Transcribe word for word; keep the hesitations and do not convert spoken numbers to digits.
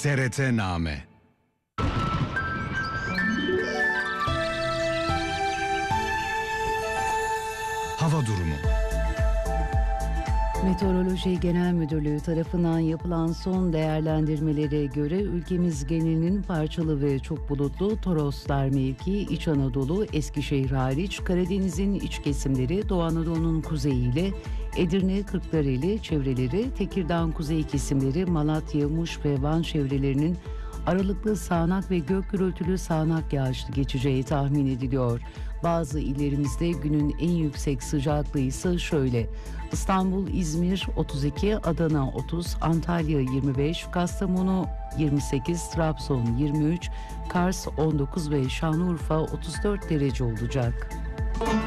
T R T-Name. Hava durumu. Meteoroloji Genel Müdürlüğü tarafından yapılan son değerlendirmelere göre ülkemiz genelinin parçalı ve çok bulutlu, Toroslar mevki, İç Anadolu, Eskişehir hariç Karadeniz'in iç kesimleri, Doğu Anadolu'nun kuzeyiyle Edirne, Kırklareli çevreleri, Tekirdağ kuzey kesimleri, Malatya, Muş ve Van çevrelerinin aralıklı sağanak ve gök gürültülü sağanak yağışlı geçeceği tahmin ediliyor. Bazı illerimizde günün en yüksek sıcaklığı ise şöyle: İstanbul, İzmir otuz iki, Adana otuz, Antalya yirmi beş, Kastamonu yirmi sekiz, Trabzon yirmi üç, Kars on dokuz ve Şanlıurfa otuz dört derece olacak.